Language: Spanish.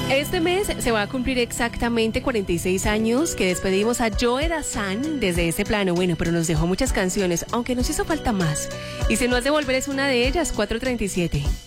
Este mes se va a cumplir exactamente 46 años que despedimos a Joe Dassin desde este plano. Bueno, pero nos dejó muchas canciones, aunque nos hizo falta más. Y Si no has de volver es una de ellas, 437.